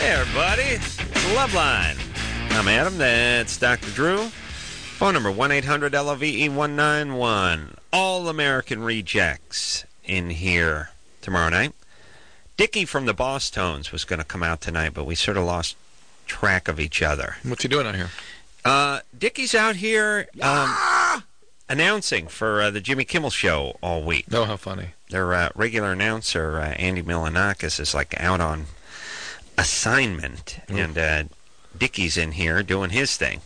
Hey, everybody. It's the Love Line. I'm Adam. That's Dr. Drew. Phone number 1-800-LOVE-191. All American Rejects in here tomorrow night. Dickie from the Boss Tones was going to come out tonight, but we sort of lost track of each other. What's he doing out here? Dickie's out here announcing for the Jimmy Kimmel Show all week. Oh, how funny. Their regular announcer, Andy Milonakis, is like out on assignment, and Dickie's in here doing his thing.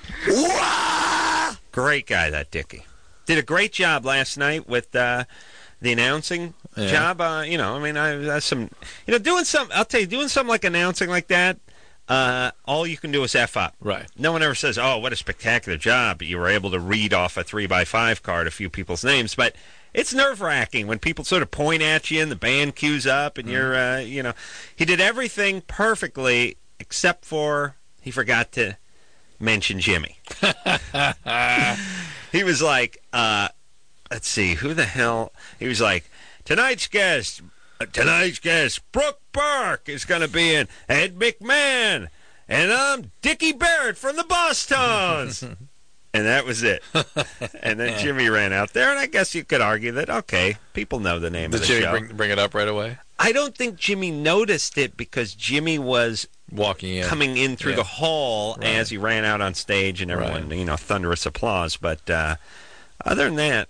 Great guy, that Dickie. Did a great job last night with the announcing job. I doing something. I'll tell you, doing something like announcing like that. All you can do is F up. Right. No one ever says, "Oh, what a spectacular job! You were able to read off a 3x5 card a few people's names." But it's nerve-wracking when people sort of point at you and the band cues up and you're, he did everything perfectly except for he forgot to mention Jimmy. He was like, let's see, who the hell? He was like, tonight's guest, Brooke Burke is going to be in Ed McMahon, and I'm Dickie Barrett from the Boss Tones. And that was it. And then Jimmy ran out there, and I guess you could argue that, okay, people know the name of the show. Did Jimmy bring it up right away? I don't think Jimmy noticed it because Jimmy was walking in, coming in through the hall as he ran out on stage, and everyone, thunderous applause. But other than that,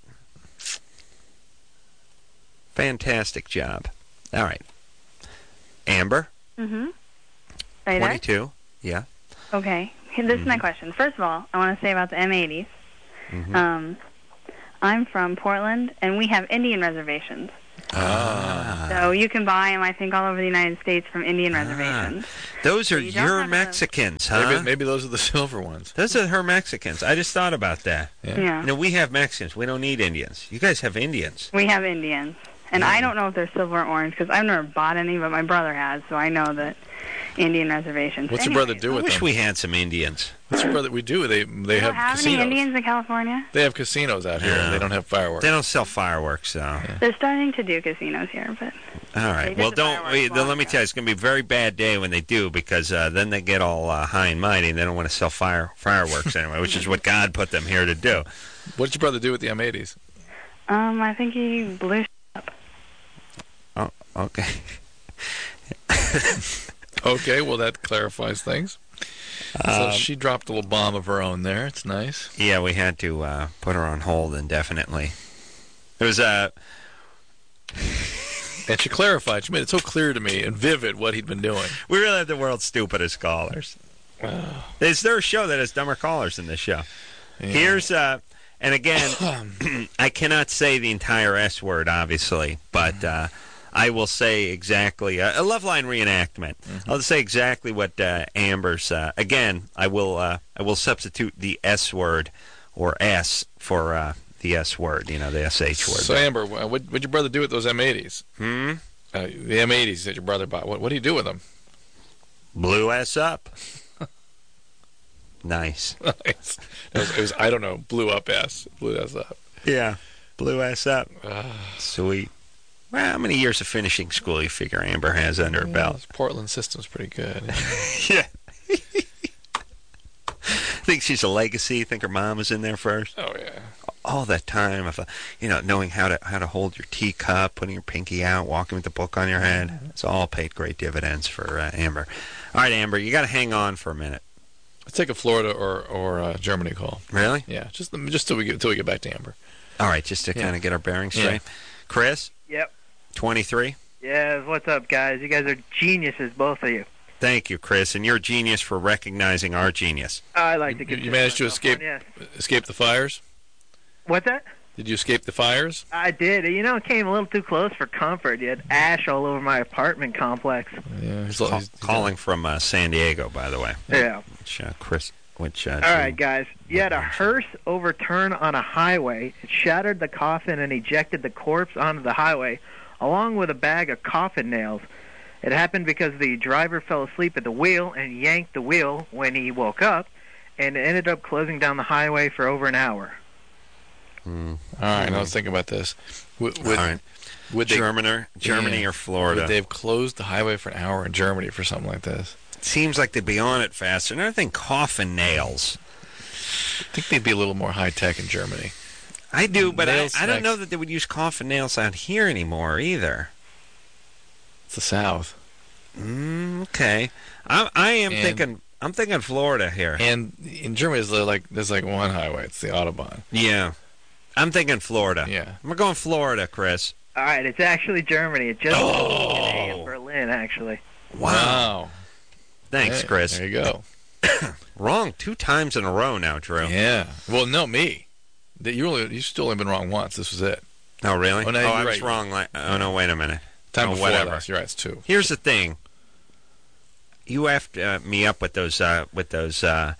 fantastic job. All right. Amber? Mm-hmm. Are you 22. Yeah. Okay. This is my question. First of all, I want to say about the M80s. Mm-hmm. I'm from Portland, and we have Indian reservations. So you can buy them, I think, all over the United States from Indian reservations. Those are your Mexicans, huh? Maybe those are the silver ones. Those are her Mexicans. I just thought about that. Yeah. We have Mexicans. We don't need Indians. You guys have Indians. We have Indians. And I don't know if they're silver or orange, because I've never bought any, but my brother has, so I know that Indian reservations. What's your brother do with them? I wish we had some Indians. What's your brother? We do. They have casinos. Any Indians in California? They have casinos out here, and they don't have fireworks. They don't sell fireworks, though. Yeah. They're starting to do casinos here, but... All right. Well, let me tell you, it's going to be a very bad day when they do, because then they get all high and mighty, and they don't want to sell fireworks anyway, which is what God put them here to do. What did your brother do with the M80s? I think he blew up. Oh, okay. Okay, well, that clarifies things. So she dropped a little bomb of her own there. It's nice. Yeah, we had to put her on hold indefinitely. It was and she clarified. She made it so clear to me and vivid what he'd been doing. We really have the world's stupidest callers. Is there a show that has dumber callers than this show? Yeah. Here's and again, I cannot say the entire S word, obviously, but I will say exactly a Loveline reenactment. I'll say exactly what Amber's. Again, I will substitute the S word or S for the S word. The SH word. So Amber, what'd your brother do with those M80s? The M80s that your brother bought. What do you do with them? Blew S up. Nice. Nice. It was I don't know. Blew up S. Blew S up. Yeah. Blew S up. Sweet. Well, how many years of finishing school you figure Amber has under her belt? Portland system's pretty good. Yeah. Think she's a legacy? Think her mom was in there first? Oh, yeah. All that time of, knowing how to hold your teacup, putting your pinky out, walking with the book on your head. It's all paid great dividends for Amber. All right, Amber, you got to hang on for a minute. Let's take a Florida or Germany call. Really? Yeah, just till we get back to Amber. All right, just to kind of get our bearings straight. Yeah. Chris? Yep. 23? Yeah, what's up, guys? You guys are geniuses, both of you. Thank you, Chris, and you're a genius for recognizing our genius. I like to. You managed to escape the fires? What's that? Did you escape the fires? I did. It came a little too close for comfort. You had ash all over my apartment complex. Yeah, he's calling from San Diego, by the way. Yeah. Which all right, guys. You had a hearse overturn on a highway. It shattered the coffin and ejected the corpse onto the highway, along with a bag of coffin nails. It happened because the driver fell asleep at the wheel and yanked the wheel when he woke up, and it ended up closing down the highway for over an hour. All right, I was thinking about this. All right. Would Germany or Florida? Would they have closed the highway for an hour in Germany for something like this? seems like they'd be on it faster. Another thing, coffin nails. I think they'd be a little more high-tech in Germany. I do, but Nail I don't snacks. know that they would use coffin nails out here anymore either. It's the South. Okay. I'm thinking Florida here. And in Germany, there's like one highway. It's the Autobahn. Yeah. I'm thinking Florida. Yeah. We're going Florida, Chris. All right, it's actually Germany. It just in Berlin, actually. Wow. Thanks, Hey, Chris. There you go. Wrong 2 times in a row now, Drew. Yeah. Well, no, me. You still only been wrong once. This was it. Oh, really? Oh, no, I you're was right. wrong. Oh, no, wait a minute. Time Oh, before whatever. last. You're right. It's 2. Here's the thing. You effed me up with the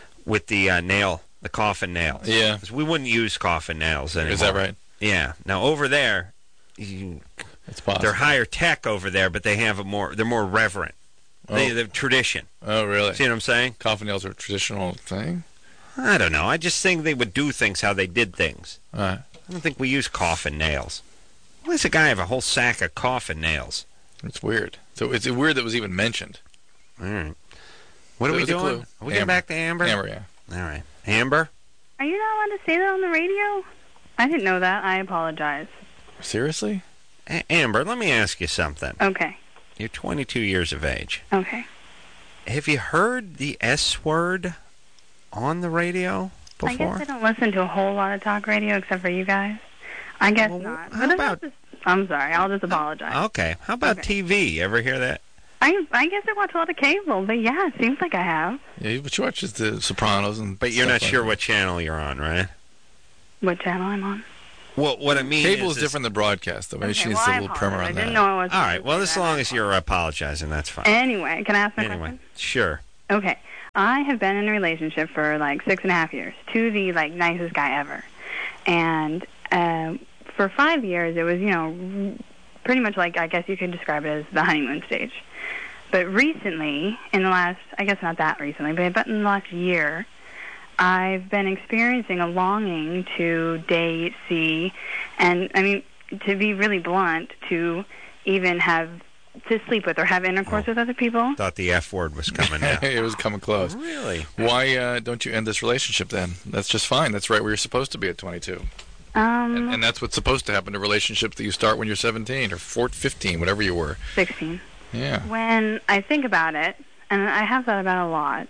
coffin nails. Yeah. 'Cause we wouldn't use coffin nails anymore. Is that right? Yeah. Now over there, It's possible. they're higher tech over there, but they're more reverent. They're tradition. Oh, really? See what I'm saying? Coffin nails are a traditional thing? I don't know. I just think they would do things how they did things. All right. I don't think we use coffin nails. Why does a guy have a whole sack of coffin nails? It's weird. So it's weird that it was even mentioned. All right. What are we There's a doing? clue. Are we getting Amber. back to Amber? Amber, yeah. All right. Amber? Are you not allowed to say that on the radio? I didn't know that. I apologize. Seriously? Amber, let me ask you something. Okay. You're 22 years of age. Okay. Have you heard the S word on the radio before? I guess I don't listen to a whole lot of talk radio except for you guys. I guess Well, not. how But about- I'm sorry. I'll just apologize. Okay. How about Okay. TV? You ever hear that? I guess I watch a lot of cable, but yeah, it seems like I have. Yeah, but you watch The Sopranos and. But you're stuff not like sure that. what channel you're on, right? What channel I'm on? Well, what I mean Cable is is different than broadcast, though. Maybe she Okay, needs well, a I little primer apologize. on I didn't that. know I was. All right. Well, as supposed to say long that. as you're apologizing, that's fine. Anyway, can I ask my Anyway, question? sure. Okay. I have been in a relationship for like 6.5 years to the nicest guy ever. And for 5 years, it was, pretty much like, I guess you could describe it as the honeymoon stage. But recently, in the last, I guess not that recently, but in the last year, I've been experiencing a longing to date, see, and, I mean, to be really blunt, to even to sleep with or have intercourse with other people. Thought the F word was coming out. It was coming close. Really? Why don't you end this relationship then? That's just fine. That's right where you're supposed to be at 22. And that's what's supposed to happen to relationships that you start when you're 17 or 15, whatever you were. 16. Yeah. When I think about it, and I have thought about it a lot,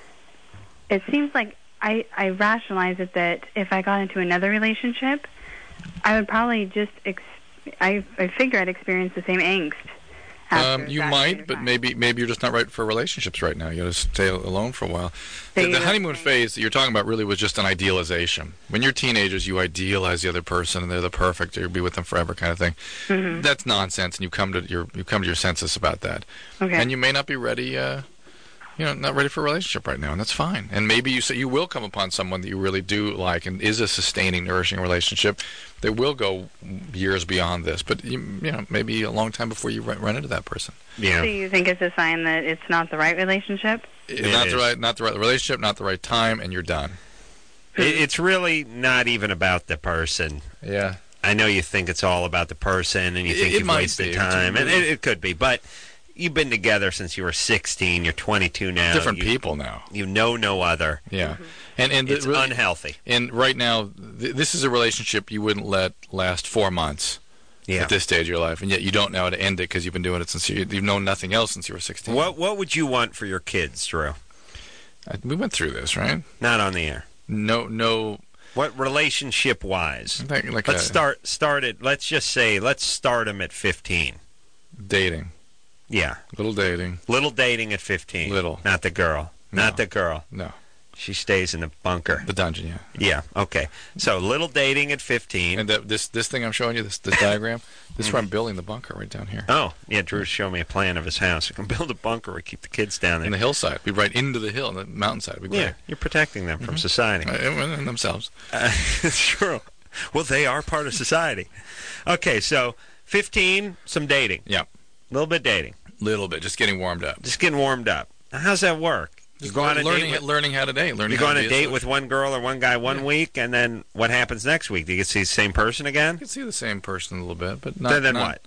it seems like I rationalize it that if I got into another relationship, I would probably just, I figure I'd experience the same angst. after You that period might, of but time. maybe you're just not right for relationships right now. You got to stay alone for a while. So The you're honeymoon saying- phase that you're talking about really was just an idealization. When you're teenagers, you idealize the other person and they're the perfect, you'll be with them forever kind of thing. Mhm. That's nonsense, and you come to your senses about that. Okay. And you may not be ready. Not ready for a relationship right now, and that's fine. And maybe you will come upon someone that you really do like and is a sustaining, nourishing relationship that will go years beyond this. But maybe a long time before you run into that person. Yeah. So you think it's a sign that it's not the right relationship? Not is. the right relationship, not the right time, and you're done. It's really not even about the person. Yeah. I know you think it's all about the person, and you think It you've might wasted be. time, and it could be, but you've been together since you were 16. You're 22 now. Different You- people now. You know no other. Yeah. And It's really- unhealthy. And right now, this is a relationship you wouldn't let last 4 months Yeah. at this stage of your life, and yet you don't know how to end it because you've been doing it since you've known nothing else since you were 16. What would you want for your kids, Drew? We went through this, right? Not on the air. No. What relationship wise? Like Let's start it. Let's just say let's start them at 15. dating, Yeah. little dating. Little dating at 15. Little. Not the girl. No. Not the girl. No, She stays in the bunker. the dungeon, yeah. Yeah. Okay. So little dating at 15. And this thing I'm showing you, this diagram, this is where I'm building the bunker right down here. Oh, yeah, Drew's showing me a plan of his house. We can build a bunker. We keep the kids down In there. the hillside. We'd right into the hill, the mountainside. We'd be Yeah, great. you're protecting them from society. And themselves. It's true. Well, they are part of society. Okay, so 15, some dating. Yeah, A little bit dating. little bit, just getting warmed up. Just getting warmed up. Now, how's that work? You go on a learning, date with, learning how to date. Learning you go how on to a be date social. with one girl or one guy one week, and then what happens next week? Do you get to see the same person You again? can see the same person a little bit, but not. Then not- what?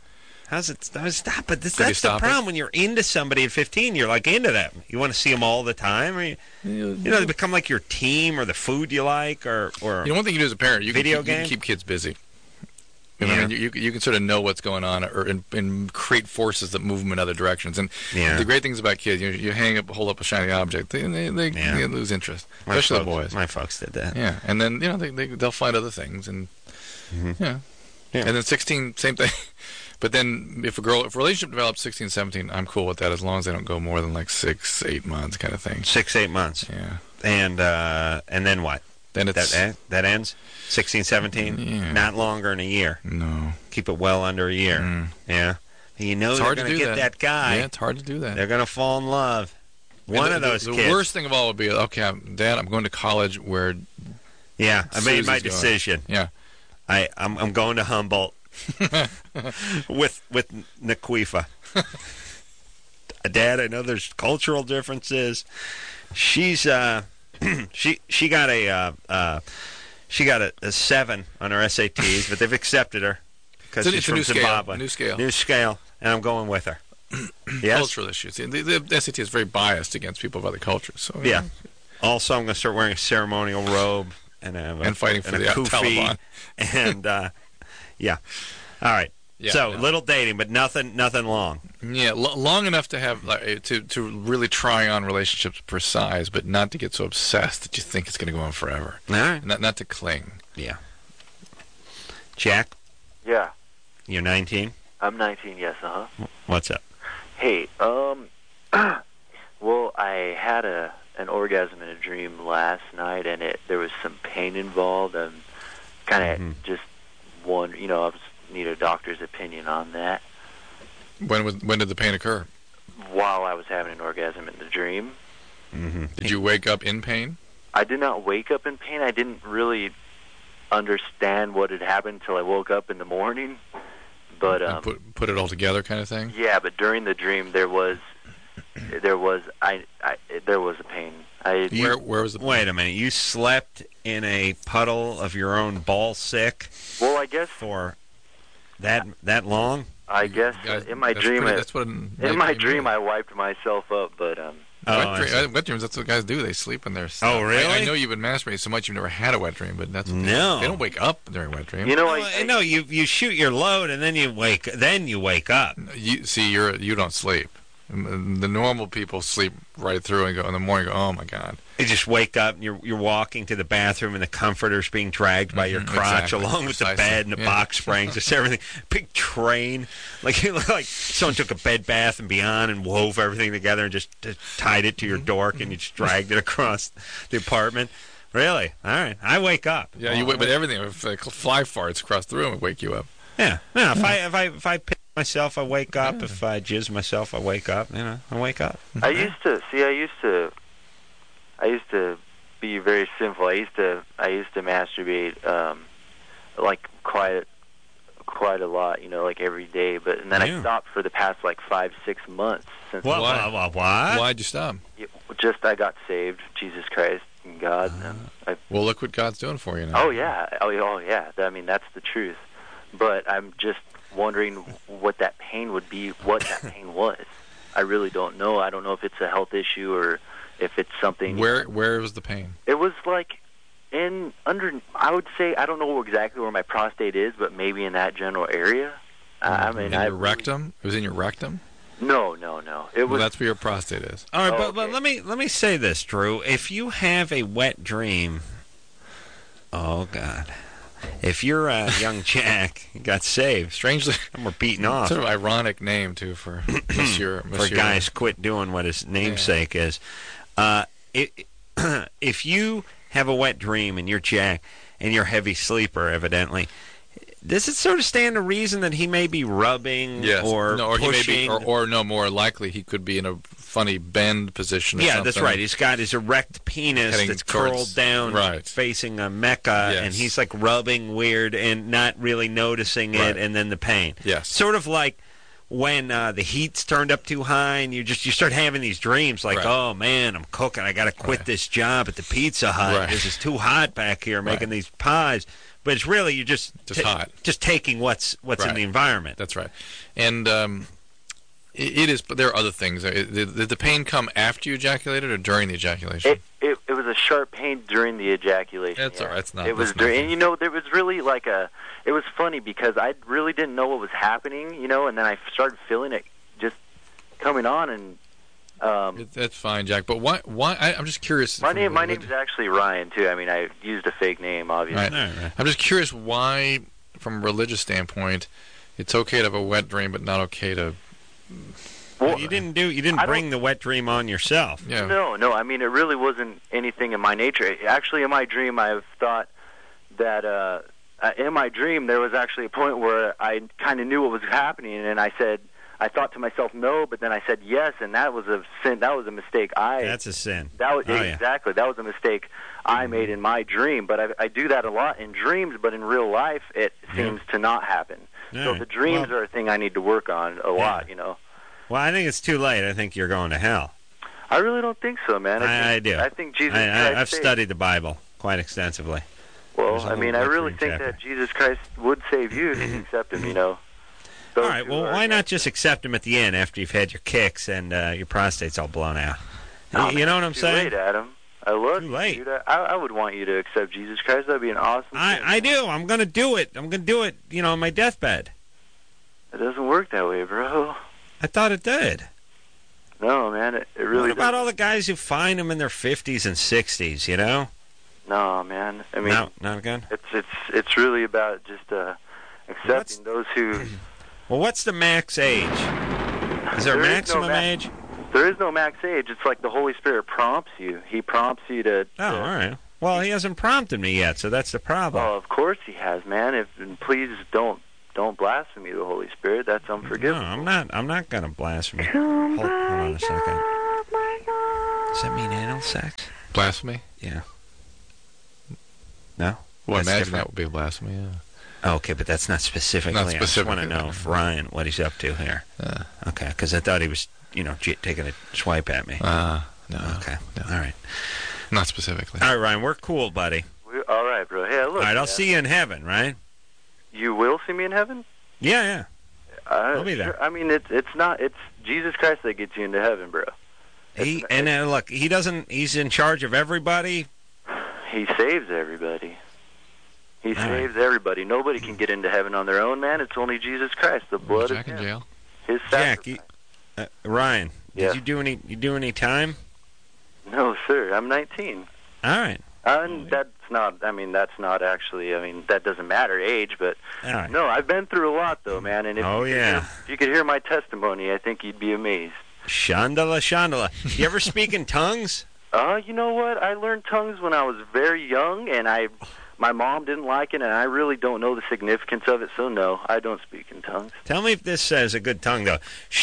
How's it stop? But that's Could he the stop problem. it? When you're into somebody at 15, you're like into them. You want to see them all the time. Or they become like your team or the food you like or. You know, one thing you do as a parent, you Video you can game? keep kids busy. You know, I mean, you can sort of know what's going on, or and create forces that move them in other directions. And the great things about kids, you hold up a shiny object, they lose interest, especially the boys. My folks did that. Yeah, and then they'll find other things, and and then 16, same thing. But then if a relationship develops 16, 17, I'm cool with that as long as they don't go more than like 6, 8 months, kind of thing. 6-8 months. Yeah. And then what? Then it's that ends 16, 17. Yeah. Not longer than a year. No. Keep it well under a year. Yeah. You know they're going to get that guy. Yeah, it's hard to do that. They're going to fall in love. One of those the kids. The worst thing of all would be, okay, Dad, I'm going to college where. Yeah, I made my decision. Yeah. I'm going to Humboldt with Naquifa. Dad, I know there's cultural differences. She's she got a 7 on her SATs, but they've accepted her because she's from Zimbabwe. New scale, and I'm going with her. Yes? Cultural issues. The SAT is very biased against people of other cultures. So yeah. Also, I'm going to start wearing a ceremonial robe and fighting for the kufi, Taliban. And yeah. All right. Yeah, so little dating, but nothing long. Yeah, long enough to have to really try on relationships per size, but not to get so obsessed that you think it's going to go on forever. All right. Not to cling. Yeah. Jack? Yeah. You're 19? I'm 19, yes, What's up? Hey, well, I had an orgasm in a dream last night, and there was some pain involved. I'm kind of just wondering, I need a doctor's opinion on that. When did the pain occur? While I was having an orgasm in the dream. Mm-hmm. Did you wake up in pain? I did not wake up in pain. I didn't really understand what had happened until I woke up in the morning. But put it all together, kind of thing. Yeah, but during the dream there was a pain. Where was the pain? Wait a minute. You slept in a puddle of your own ball sick? Well, I guess for that long? I guess in my dream, I wiped myself up, but wet dreams. That's what guys do. They sleep in their stuff. Oh, really? I know you've been masturbating so much you've never had a wet dream, but that's they don't wake up during wet dreams. You shoot your load and then you wake up. You don't sleep. The normal people sleep right through and go in the morning. Go, oh my God! You just wake up and you're walking to the bathroom and the comforter's being dragged by your crotch along with the bed and the box springs, just everything. Big train, like you look like someone took a bed bath and beyond and wove everything together and just tied it to your dork and you just dragged it across the apartment. Really? All right. I wake up. Yeah, but everything. If fly farts across the room, would wake you up. Yeah. No. If I piss myself, I wake up. Yeah. If I jizz myself, I wake up. I wake up. I used to be very sinful. I used to masturbate like quite a lot, like every day. And then I stopped for the past 5-6 months. Since Why? Why'd you stop? I got saved. Jesus Christ and God. Well, look what God's doing for you now. Oh yeah. I mean, that's the truth. But I'm just wondering what that pain would be. What that pain was. I really don't know. I don't know if it's a health issue or if it's something. Where was the pain? It was I would say, I don't know exactly where my prostate is, but maybe in that general area. In your rectum? It was in your rectum? No. It was. Well, that's where your prostate is. All right, but let me say this, Drew. If you have a wet dream, oh God. If you're young Jack, you got saved. Strangely, and we're beaten off. Sort of ironic name too for Monsieur. For guys, quit doing what his namesake is. If you have a wet dream and you're Jack and you're a heavy sleeper, evidently, does it sort of stand to reason that he may be rubbing or pushing? He may be, or no, more likely he could be in a funny bend position or something. That's right. He's got his erect penis that's curled down facing a Mecca, and he's rubbing weird and not really noticing it, and then the pain. Yes. Sort of like when the heat's turned up too high and you start having these dreams oh man, I'm cooking, I got to quit this job at the Pizza Hut. This is too hot back here making these pies. but it's really you're just hot, just taking what's right. in the environment. That's right, and it is. But there are other things. Did the pain come after you ejaculated or during the ejaculation? It was a sharp pain during the ejaculation. That's all right. It's not. It was during, and there was really like it was funny because I really didn't know what was happening, and then I started feeling it just coming on, and that's fine, Jack. But why? I'm just curious. My name is actually Ryan too. I mean, I used a fake name, obviously. Right. I'm just curious why, from a religious standpoint, it's okay to have a wet dream, but not okay to. Well, you didn't bring the wet dream on yourself. Yeah. No. I mean, it really wasn't anything in my nature. Actually, in my dream, I've thought that in my dream there was actually a point where I kind of knew what was happening, and I thought to myself no, but then I said yes, and that was a sin. That was a mistake. That's a sin. Exactly. That was a mistake I made in my dream. But I do that a lot in dreams, but in real life it seems to not happen. So the dreams are a thing I need to work on a lot. Well, I think it's too late. I think you're going to hell. I really don't think so, man. I do. I think Jesus Christ I've studied the Bible quite extensively. Well, I mean, I really think that Jesus Christ would save you if you accept him, All right, well, why not just accept him at the end after you've had your kicks and your prostate's all blown out? You know what I'm saying? Too late, Adam. I love too late. You. I would want you to accept Jesus Christ. That'd be an awesome thing. I do. I'm going to do it. I'm going to do it, on my deathbed. It doesn't work that way, bro. I thought it did. No, man, it really What about all the guys who find them in their 50s and 60s, No, man. I mean, no, not again? It's really about just accepting those who... Well, what's the max age? Is there a maximum age? There is no max age. It's like the Holy Spirit prompts you. He prompts you to... Oh, all right. Well, he hasn't prompted me yet, so that's the problem. Oh, of course he has, man. And please don't blaspheme the Holy Spirit. That's unforgivable. No, I'm not going to blaspheme. Hold on a second. Does that mean anal sex? Blasphemy? Yeah. No? Well, That's imagine different. that would be a blasphemy, yeah. Oh, okay, but that's not specifically. Not I just want to know specifically. if Ryan, what he's up to here. Okay, because I thought he was, taking a swipe at me. No. Okay, No. all right. Not specifically. All right, Ryan, we're cool, buddy. All right, bro. Hey, look. All right, I'll see you in heaven, right? You will see me in heaven? Yeah. I'll be there. Sure. I mean, it's Jesus Christ that gets you into heaven, bro. Look, he's in charge of everybody. He saves everybody. He saves everybody. Nobody can get into heaven on their own, man. It's only Jesus Christ, the blood of Jack in him. jail? His sacrifice. Jack, Ryan, Yeah. did you do any time? No, sir. I'm 19. All right. And that's not actually, that doesn't matter, age, but All right. no, I've been through a lot, though, man. And if you could hear my testimony, I think you'd be amazed. Shandala. You ever speak in tongues? You know what? I learned tongues when I was very young, and my mom didn't like it, and I really don't know the significance of it, so no, I don't speak in tongues. Tell me if this says a good tongue, though.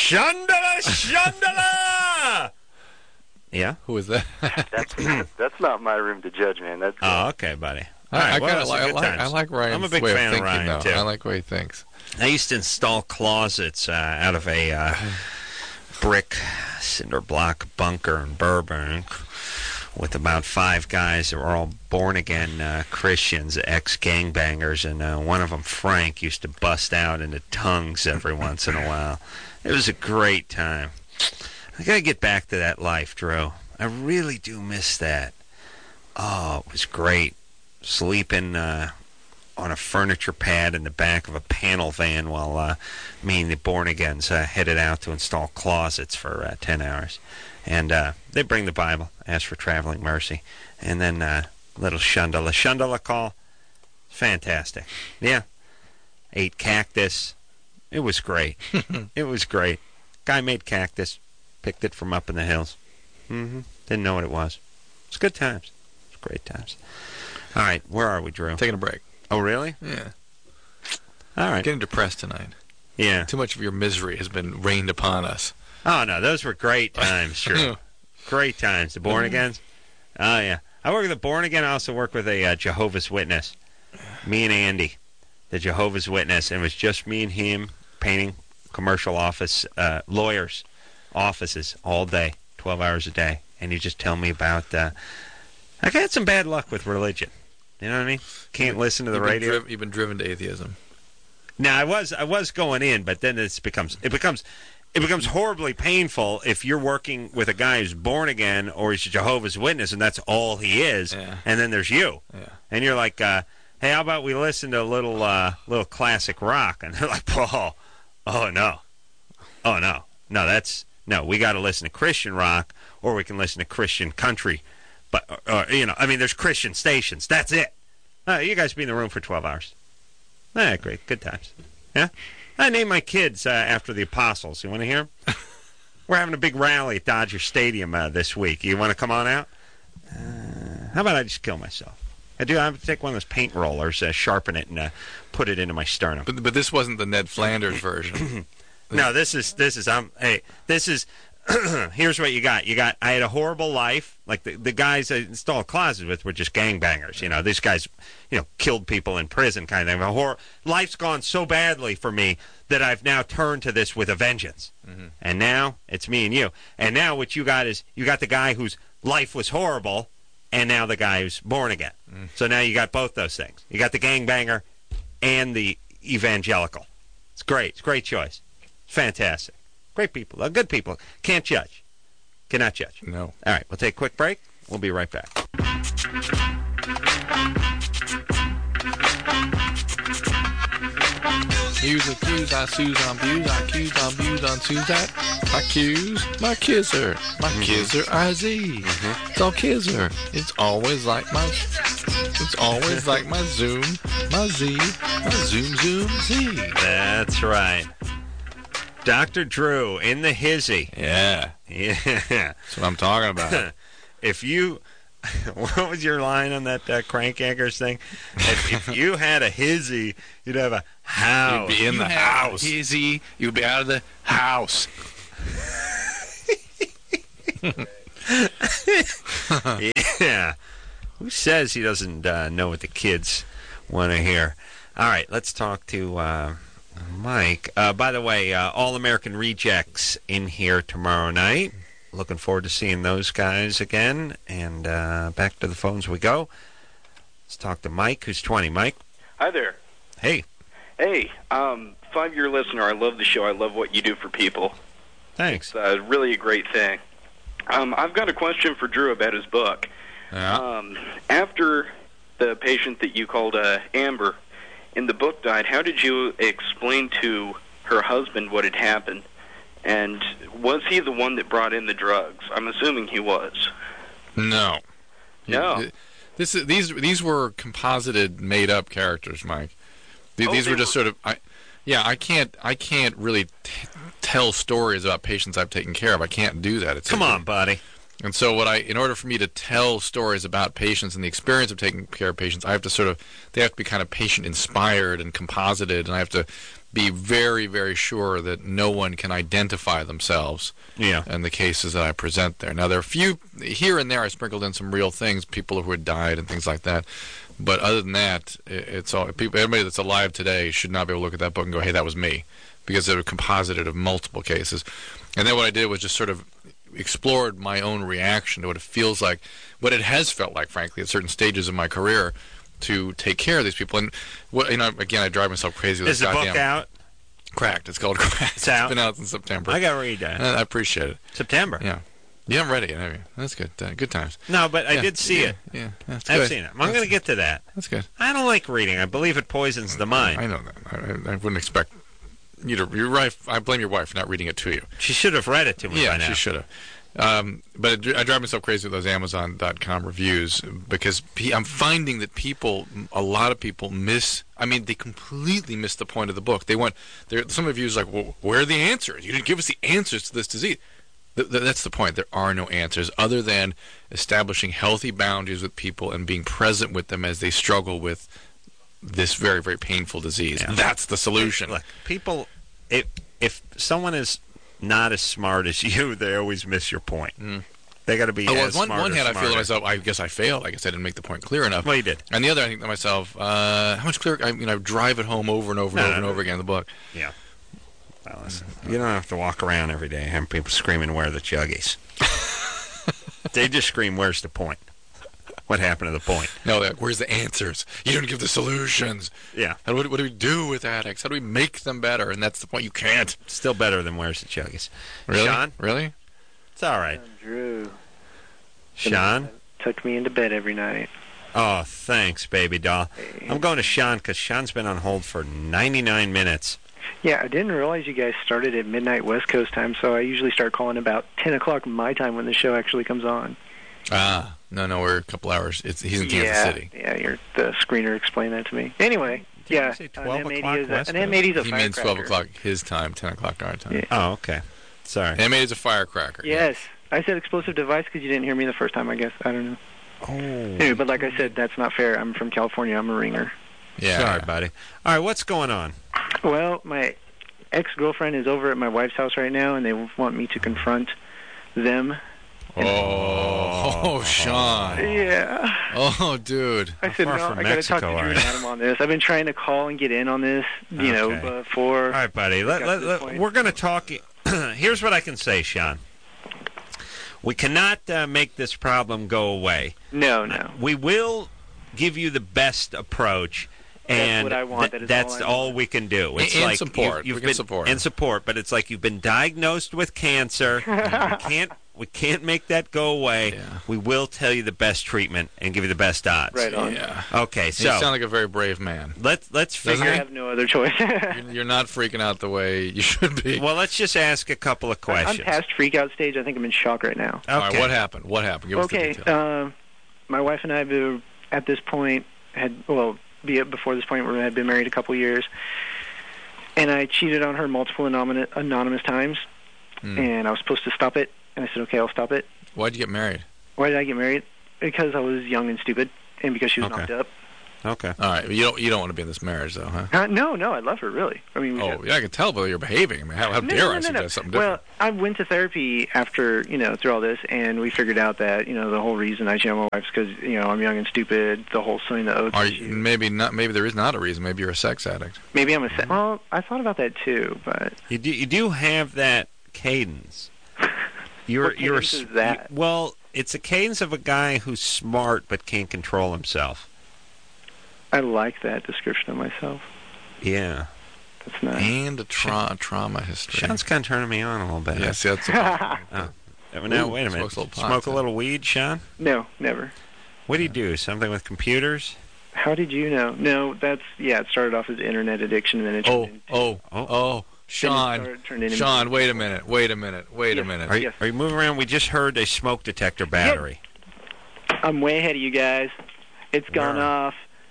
Shandala! Yeah? Who is that? That's not my room to judge, man. That's okay, buddy. All right, I like Ryan's I'm a big way fan of thinking, of Ryan, though. too. I like the way he thinks. I used to install closets out of a brick cinder block bunker in Burbank with about 5 guys that were all born-again Christians, ex-gangbangers, and one of them, Frank, used to bust out into tongues every once in a while. It was a great time. I got to get back to that life, Drew. I really do miss that. Oh, it was great. Sleeping on a furniture pad in the back of a panel van while me and the born-agains headed out to install closets for 10 hours. And they bring the Bible, ask for traveling mercy, and then little Shundala call. Fantastic. Yeah. Ate cactus. It was great. It was great. Guy made cactus. Picked it from up in the hills. Didn't know what it was. It's good times. It's great times. All right, where are we, Drew? Taking a break. Oh, really? Yeah. All right. Getting depressed tonight. Yeah. Too much of your misery has been rained upon us. Oh, no, those were great times, Drew. Great times. The born-agains? Oh, yeah. I work with a born-again. I also work with a Jehovah's Witness. Me and Andy, the Jehovah's Witness. And it was just me and him painting commercial office, lawyers' offices all day, 12 hours a day. And he just tell me about... I had some bad luck with religion. You know what I mean? Can't listen to the radio. You've been driven to atheism. Now, I was going in, but then it becomes horribly painful if you're working with a guy who's born again or he's a Jehovah's Witness, and that's all he is. Yeah. And then there's you, and you're like, "Hey, how about we listen to a little classic rock?" And they're like, "Oh no, no, we got to listen to Christian rock, or we can listen to Christian country." But there's Christian stations. That's it. You guys be in the room for 12 hours. Great, good times. Yeah. I named my kids after the apostles. You want to hear them? We're having a big rally at Dodger Stadium this week. You want to come on out? How about I just kill myself? I have to take one of those paint rollers, sharpen it, and put it into my sternum. But this wasn't the Ned Flanders version. No, this is. Here's what you got. I had a horrible life. Like the guys I installed closets with were just gangbangers. These guys, killed people in prison kind of thing. Life's gone so badly for me that I've now turned to this with a vengeance. Mm-hmm. And now it's me and you. And now what you got is you got the guy whose life was horrible, and now the guy who's born again. Mm. So now you got both those things. You got the gangbanger and the evangelical. It's great. It's a great choice. It's fantastic. Great people. Good people. Can't judge. Cannot judge. No. All right. We'll take a quick break. We'll be right back. Use accuse, I suse on views, I accuse on views on Suzette. I accuse my kisser. My kisser IZ. It's all kisser. It's always like my Zoom, my Z, my Zoom Z. That's right. Dr. Drew in the hizzy. Yeah. That's what I'm talking about. If you, what was your line on that Crank Anchors thing? If you had a hizzy, you'd have a house. You'd be in the house. Hizzy, you'd be out of the house. Yeah. Who says he doesn't know what the kids want to hear? All right, let's talk to Mike. By the way, All American Rejects in here tomorrow night. Looking forward to seeing those guys again. And back to the phones we go. Let's talk to Mike, who's 20. Mike? Hi there. Hey. Hey, 5-year listener. I love the show. I love what you do for people. Thanks. It's really a great thing. I've got a question for Drew about his book. Yeah. After the patient that you called Amber in the book died, how did you explain to her husband what had happened? And was he the one that brought in the drugs? I'm assuming he was. No. No. These were composited, made-up characters, Mike. These were just sort of. I can't really tell stories about patients I've taken care of. I can't do that. Come on, buddy. And so in order for me to tell stories about patients and the experience of taking care of patients, I have to they have to be kind of patient-inspired and composited, and I have to be very, very sure that no one can identify themselves in the cases that I present there. Now, there are a few, here and there I sprinkled in some real things, people who had died and things like that. But other than that, it's all everybody that's alive today should not be able to look at that book and go, hey, that was me, because they were composited of multiple cases. And then what I did was just sort of explored my own reaction to what it feels like, what it has felt like, frankly, at certain stages of my career to take care of these people. And again, I drive myself crazy with this. Is the book out? Cracked. It's called Cracked. It's out. It's been out since September. I got to read that. I appreciate it. September. Yeah. You haven't read it yet, have you? That's good. Good times. No, but I did see it. Yeah, that's I've good. seen it. I'm going to get to that. That's good. I don't like reading. I believe it poisons the mind. I know that. I wouldn't expect you to. You're right. I blame your wife for not reading it to you. She should have read it to me by now. Yeah, she should have. But I drive myself crazy with those Amazon.com reviews because I'm finding that a lot of people they completely miss the point of the book. Some reviews like, well, where are the answers? You didn't give us the answers to this disease. That's the point. There are no answers other than establishing healthy boundaries with people and being present with them as they struggle with this very, very painful disease. Yeah. That's the solution. Look, people, if someone is not as smart as you, they always miss your point. Mm. They got to be as smart. On one hand, I feel to myself, I guess I failed. I guess I didn't make the point clear enough. Well, you did. On the other, I think to myself, how much clearer? I drive it home over and over and over again in the book. Yeah. Well, listen, you don't have to walk around every day having people screaming, "Where are the chuggies?" They just scream, "Where's the point?" what happened to the point. No, like, where's the answers? You don't give the solutions. Yeah. What do we do with addicts? How do we make them better? And that's the point. You can't. Still better than Where's the Chuggies. Really? Sean? Really? It's all right. Drew. Sean? Tucked me into bed every night. Oh, thanks, baby doll. I'm going to Sean because Sean's been on hold for 99 minutes. Yeah, I didn't realize you guys started at midnight West Coast time, so I usually start calling about 10 o'clock my time when the show actually comes on. No, we're a couple hours. He's in Kansas City. Yeah, the screener explained that to me. Anyway, Did you say 12 o'clock West Coast? an M80 is a He firecracker. means 12 o'clock his time, 10 o'clock our time. Yeah. Oh, okay. Sorry. M8 is a firecracker. Yes. I said explosive device because you didn't hear me the first time, I guess. I don't know. Oh. Anyway, but like I said, that's not fair. I'm from California. I'm a ringer. Yeah. Sorry, buddy. All right, what's going on? Well, my ex-girlfriend is over at my wife's house right now, and they want me to confront them. Oh, Sean. Yeah. Oh, dude. I said, far no, from I got to talk to Mexico Drew are and you? Adam on this. I've been trying to call and get in on this, before. All right, buddy. got to this point. We're going to talk. Here's what I can say, Sean. We cannot make this problem go away. No. We will give you the best approach. And what I want. That's all we can do. It's And like support. You've We can been, support. And support, but it's like you've been diagnosed with cancer. We can't make that go away. Yeah. We will tell you the best treatment and give you the best odds. Right on. Yeah. Okay, You so sound like a very brave man. let's I figure. have no other choice. You're not freaking out the way you should be. Well, let's just ask a couple of I'm questions. past freak-out stage. I think I'm in shock right now. Okay. All right, what happened? What happened? Give us the Okay, details. my wife and I, at this point, before this point, we had been married a couple years, and I cheated on her multiple anonymous times, and I was supposed to stop it, and I said, okay, I'll stop it. Why'd you get married? Why did I get married? Because I was young and stupid, and because she was Okay. knocked up. Okay. All right, you don't want to be in this marriage, though, huh? No, I love her, really. I mean, I can tell by you're behaving. I mean, how dare I suggest something different? Well, I went to therapy after, through all this, and we figured out that, the whole reason I cheated on my wife is because, I'm young and stupid, the whole sowing the oats issue. Maybe not. Maybe there is not a reason. Maybe you're a sex addict. Maybe I'm well, I thought about that too, but... You do have that cadence. What cadence is that? Well, it's a cadence of a guy who's smart but can't control himself. I like that description of myself. Yeah. That's nice. And a trauma history. Sean's kind of turning me on a little bit. Yes, that's a Now, Ooh, wait a minute. smokes a little pot, Smoke a too. little weed, Sean? No, never. What do you do? Something with computers? How did you know? No, it started off as internet addiction, and then it turned into... Sean. turned into Sean, wait a minute. Are you, Yes. are you moving around? We just heard a smoke detector battery. I'm way ahead of you guys. It's gone Where? off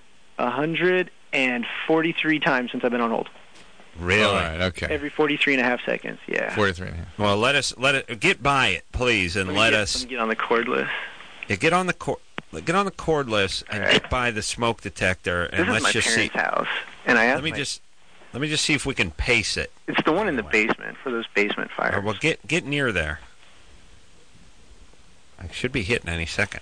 143 times since I've been on hold. Really? All right, okay. Every 43 and a half seconds, yeah. 43 and a half. Well, let it get by it, please, and let us Let me get on the cordless. get on the cordless and get by the smoke detector, and This is let's my just see. parents' house, and I asked Let me just see if we can pace it. It's the one in the basement for those basement fires. Or well, get near there. I should be hitting any second.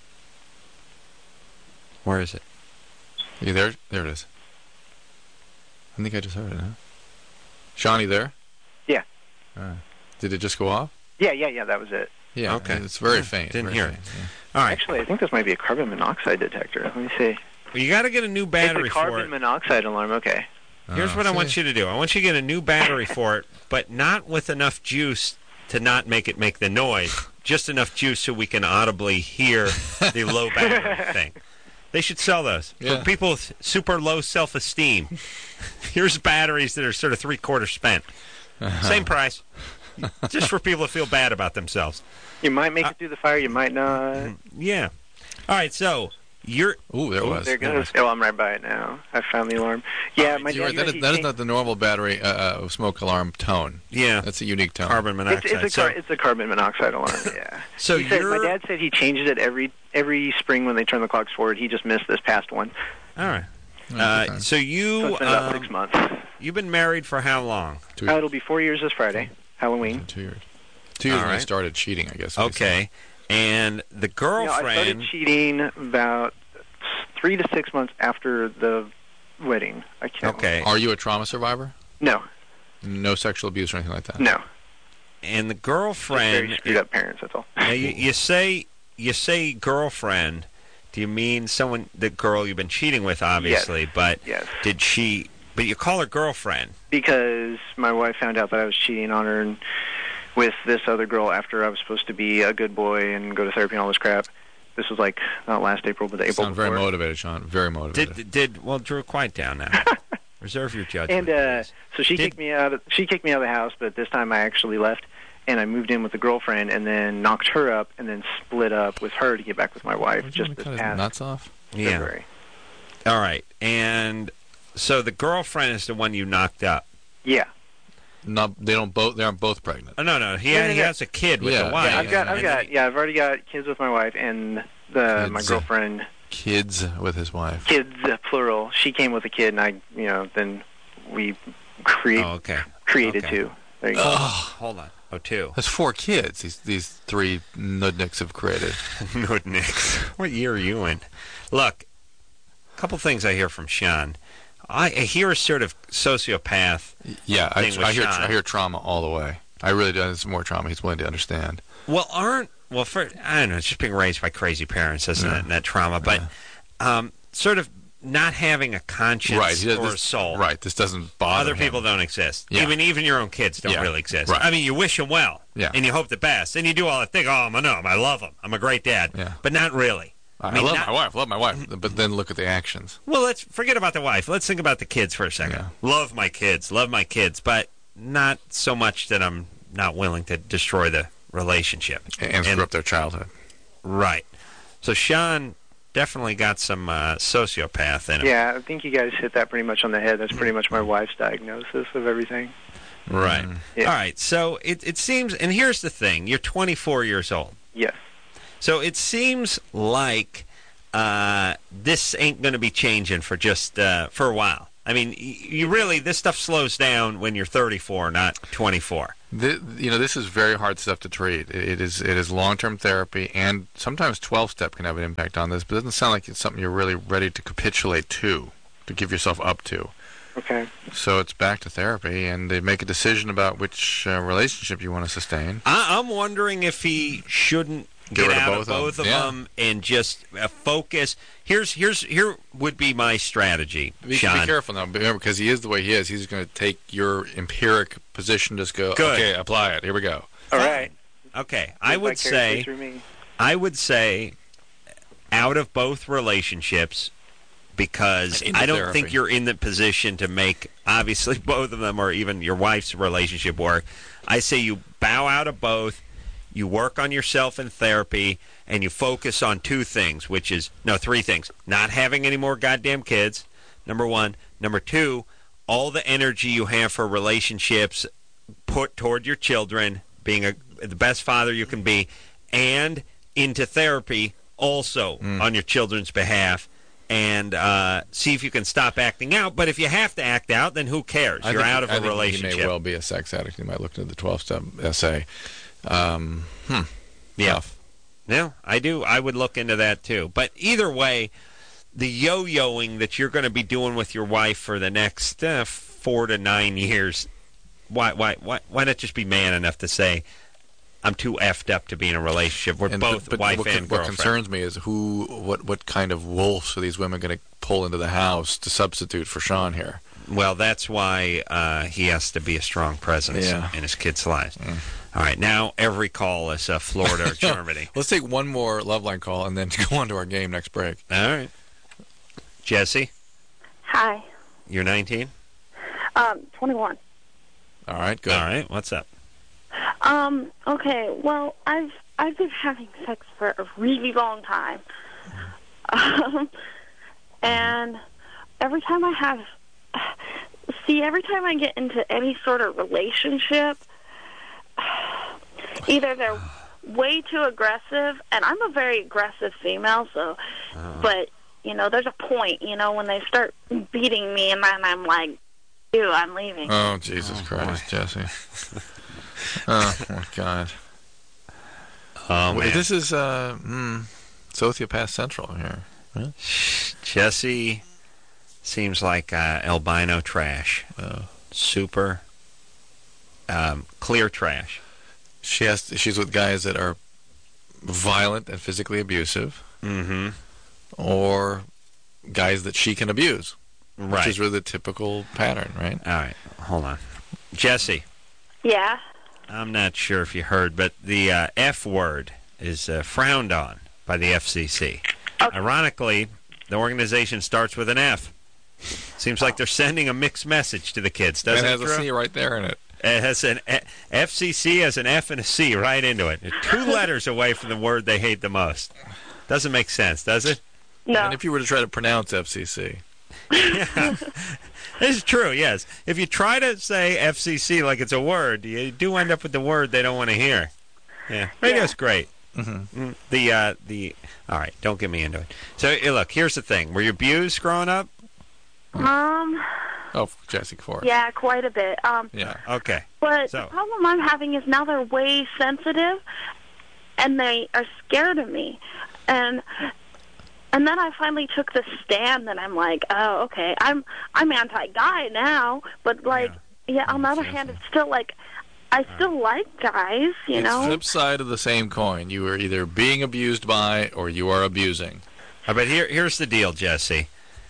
Where is it? You there? There it is. I think I just heard it, huh? Sean, you there? Yeah. Did it just go off? Yeah, that was it. Yeah. Okay. It's very Yeah, faint. didn't very hear it. faint, yeah. All right. Actually, I think this might be a carbon monoxide detector. Let me see. Well, you got to get a new battery it's a for carbon it. monoxide alarm. Okay. Here's what I want you to do. I want you to get a new battery for it, but not with enough juice to not make it make the noise. Just enough juice so we can audibly hear the low battery thing. They should sell those Yeah. for people with super low self-esteem. Here's batteries that are sort of three-quarters spent. Same price. Just for people to feel bad about themselves. You might make it through the fire. You might not. Yeah. All right, so you're... Ooh, there it was. There goes. Oh, I'm right by it now. I found the alarm. Yeah, my You're dad. right. That is not the normal battery smoke alarm tone. Yeah. That's a unique tone. Carbon monoxide. It's a carbon monoxide alarm. Yeah. So He said, you're... my dad said he changes it every spring when they turn the clocks forward. He just missed this past one. All right. Okay. So So you... it's been about 6 months. You've been married for how long? 2 years. It'll be 4 years this Friday, Halloween. 2 years. 2 years All when I right. started cheating, I guess. Okay. And the I girlfriend... started cheating about 3 to 6 months after the wedding. I can't. Okay. Are you a trauma survivor? No, No sexual abuse or anything like that? no. And the Just girlfriend... very screwed up parents. That's all. Now you say girlfriend. do you mean the girl you've been cheating with, obviously, Yes. but Yes. did she, but you call her girlfriend? Because my wife found out that I was cheating on her and with this other girl after I was supposed to be a good boy and go to therapy and all this crap. This was like not last April, but the April Sound before. very motivated, Sean. Very motivated. Well, Drew, quiet down now. Reserve your judgment. And please. so she kicked me out. She kicked me out of the house, but this time I actually left, and I moved in with a girlfriend, and then knocked her up, and then split up with her to get back with my wife. Would you Just want to this cut his past nuts off? Yeah. February. All right. And so the girlfriend is the one you knocked up. Yeah. No, they aren't both pregnant. Oh, no. He has a kid with Yeah. the wife. I've already got kids with my wife and my Kids. girlfriend. Kids with his wife. Kids, plural. She came with a kid, and then we created okay. two. There you go. Hold on. Oh, two. There's 4 kids. These 3 nudniks have created. Nudniks. What year are you in? Look, a couple things I hear from Sean. I hear a sort of sociopath. Yeah, I Sean. hear trauma all the way. I really do. There's more trauma he's willing to understand. Well, I don't know, it's just being raised by crazy parents, isn't it, and that trauma. But sort of not having a conscience or a soul. Right, this doesn't bother Other him. people don't exist. Yeah. Even your own kids don't really exist. Right. I mean, you wish them well, and you hope the best, and you do all the things. Oh, I love them. I'm a great dad. Yeah. But not really. I love my wife, but then look at the actions. Well, let's forget about the wife. Let's think about the kids for a second. Yeah. Love my kids, but not so much that I'm not willing to destroy the relationship. And screw up their childhood. Right. So Sean definitely got some sociopath in him. Yeah, I think you guys hit that pretty much on the head. That's pretty much my wife's diagnosis of everything. Right. Yeah. All right. So it seems, and here's the thing. You're 24 years old. Yes. So it seems like this ain't going to be changing for just for a while. I mean, this stuff slows down when you're 34, not 24. This is very hard stuff to treat. It is long-term therapy, and sometimes 12-step can have an impact on this, but it doesn't sound like it's something you're really ready to capitulate to give yourself up to. Okay. So it's back to therapy, and they make a decision about which relationship you want to sustain. I'm wondering if he shouldn't get out of both of them and just focus. Here would be my strategy, Sean. Be careful now, remember, because he is the way he is. He's going to take your empiric position, just go, Good. Okay, apply it. Here we go. All right. Okay, I would say out of both relationships, because I don't think you're in the position to make, obviously, both of them or even your wife's relationship work. I say you bow out of both, you work on yourself in therapy, and you focus on three things. Not having any more goddamn kids, number one. Number two, all the energy you have for relationships put toward your children, being the best father you can be, and into therapy also on your children's behalf. And see if you can stop acting out. But if you have to act out, then who cares? You're out of a relationship. He may well be a sex addict. You might look into the 12-step essay. Yeah. Tough. Yeah, I do. I would look into that too. But either way, the yo-yoing that you're going to be doing with your wife for the next 4 to 9 years, why not just be man enough to say, I'm too effed up to be in a relationship. We're both wife and girlfriend. What concerns me is what kind of wolves are these women going to pull into the house to substitute for Sean here? Well, that's why he has to be a strong presence in his kids' lives. All right, now every call is Florida or Germany. Let's take one more Loveline call and then go on to our game next break. All right. Jesse? Hi. You're 19? 21. All right, good. All right, what's up? Okay, well, I've been having sex for a really long time. And every time I get into any sort of relationship, either they're way too aggressive, and I'm a very aggressive female, so, but, there's a point, when they start beating me, and then I'm like, ew, I'm leaving. Oh, Jesus Christ, Jesse. Oh, my God. Oh, man. This is Sociopath Central here. Huh? Jesse seems like albino trash. Super clear trash. She's with guys that are violent and physically abusive. Mm-hmm. or guys that she can abuse. Right. Which is really the typical pattern, right? All right. Hold on. Jesse. Yeah. I'm not sure if you heard, but the F word is frowned on by the FCC. Okay. Ironically, the organization starts with an F. Seems like they're sending a mixed message to the kids, doesn't it? It has a C right there in it. It has an FCC has an F and a C right into it. They're 2 letters away from the word they hate the most. Doesn't make sense, does it? No. And if you were to try to pronounce FCC. Yeah. It's true, yes. If you try to say FCC like it's a word, you do end up with the word they don't want to hear. Yeah. Radio's great. Mm-hmm. All right, don't get me into it. So, look, here's the thing. Were you abused growing up? Oh, Jesse Ford. Yeah, quite a bit. Yeah. Okay. But the problem I'm having is now they're way sensitive, and they are scared of me. And then I finally took the stand, and I'm like, oh, okay, I'm anti-guy now, but like, on the other hand, it's still like, I still like guys, you know. It's flip side of the same coin. You are either being abused by, or you are abusing. But here's the deal, Jesse.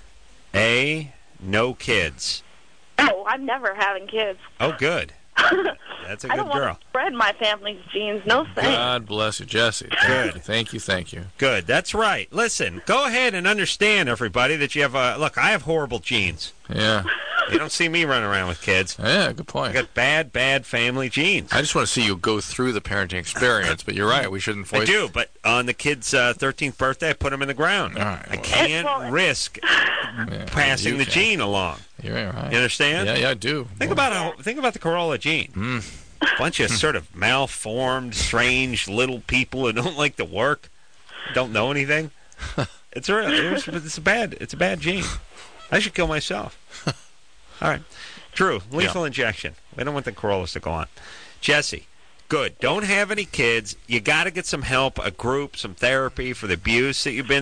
No kids. Oh, I'm never having kids. Oh, good. That's a good I don't girl. want to spread my family's genes. No thanks. God bless you, Jesse. Good. Thank you. Good. That's right. Listen, go ahead and understand, everybody, that you have look, I have horrible genes. Yeah. You don't see me running around with kids. Yeah, good point. I got bad family genes. I just want to see you go through the parenting experience, but you're right. We shouldn't voice. I do, but on the kid's 13th birthday, I put him in the ground. All right, I can't risk passing the gene along. You're right. You understand? Yeah, I do. Think about the Corolla gene. Bunch of sort of malformed, strange little people who don't like to work, don't know anything. It's a bad gene. I should kill myself. All right. Drew, lethal injection. We don't want the Corollas to go on. Jesse, good. Don't have any kids. You got to get some help, a group, some therapy for the abuse that you've been